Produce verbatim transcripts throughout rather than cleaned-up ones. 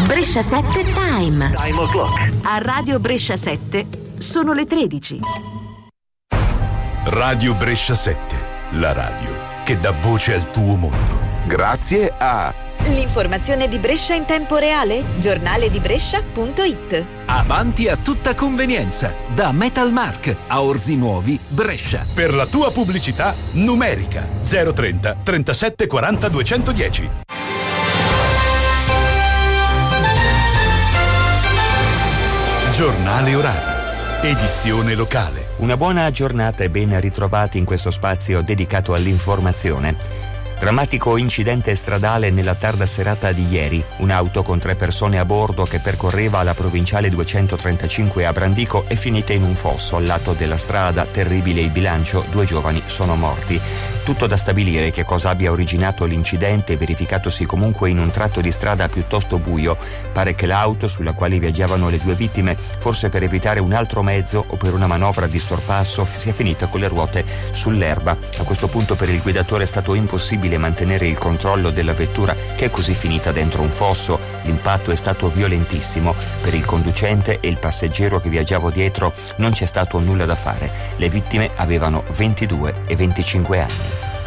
Brescia sette Time. Time o'clock. A Radio Brescia sette sono le tredici. Radio Brescia sette, la radio che dà voce al tuo mondo. Grazie a l'informazione di Brescia in tempo reale, giornale di Brescia punto it. Avanti a tutta convenienza, da Metalmark a Orzi Nuovi, Brescia. Per la tua pubblicità numerica zero trenta trentasette quaranta duecentodieci. Giornale orario, edizione locale. Una buona giornata e ben ritrovati in questo spazio dedicato all'informazione. Drammatico incidente stradale nella tarda serata di ieri. Un'auto con tre persone a bordo che percorreva la provinciale duecentotrentacinque a Brandico è finita in un fosso al lato della strada. Terribile il bilancio, due giovani sono morti. Tutto da stabilire che cosa abbia originato l'incidente, verificatosi comunque in un tratto di strada piuttosto buio. Pare che l'auto sulla quale viaggiavano le due vittime, forse per evitare un altro mezzo o per una manovra di sorpasso, sia finita con le ruote sull'erba. A questo punto per il guidatore è stato impossibile mantenere il controllo della vettura, che è così finita dentro un fosso. L'impatto è stato violentissimo. Per il conducente e il passeggero che viaggiava dietro non c'è stato nulla da fare. Le vittime avevano ventidue e venticinque anni.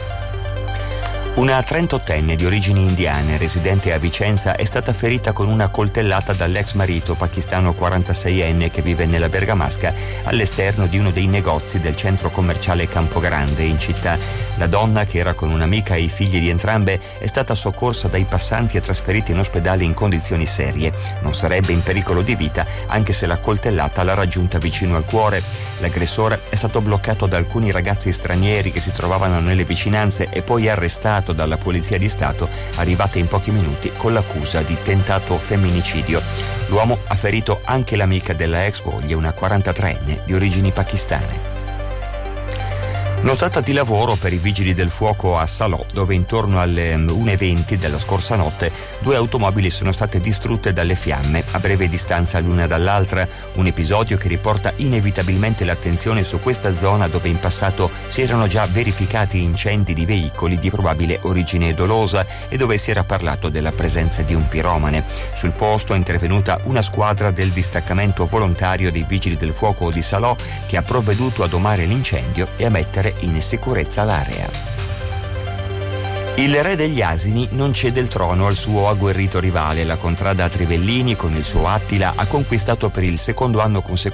Una trentottenne di origini indiane, residente a Vicenza, è stata ferita con una coltellata dall'ex marito pakistano quarantaseienne che vive nella Bergamasca all'esterno di uno dei negozi del centro commerciale Campogrande in città. La donna, che era con un'amica e i figli di entrambe, è stata soccorsa dai passanti e trasferita in ospedale in condizioni serie. Non sarebbe in pericolo di vita, anche se la coltellata l'ha raggiunta vicino al cuore. L'aggressore è stato bloccato da alcuni ragazzi stranieri che si trovavano nelle vicinanze e poi arrestato dalla Polizia di Stato, arrivata in pochi minuti con l'accusa di tentato femminicidio. L'uomo ha ferito anche l'amica della ex moglie, una quarantatreenne di origini pakistane. Notata di lavoro per i vigili del fuoco a Salò, dove intorno alle una e venti della scorsa notte due automobili sono state distrutte dalle fiamme a breve distanza l'una dall'altra. Un episodio che riporta inevitabilmente l'attenzione su questa zona dove in passato si erano già verificati incendi di veicoli di probabile origine dolosa e dove si era parlato della presenza di un piromane. Sul posto è intervenuta una squadra del distaccamento volontario dei vigili del fuoco di Salò, che ha provveduto a domare l'incendio e a mettere in sicurezza l'area. Il re degli asini non cede il trono al suo agguerrito rivale. La contrada Trivellini, con il suo Attila, ha conquistato per il secondo anno consecutivo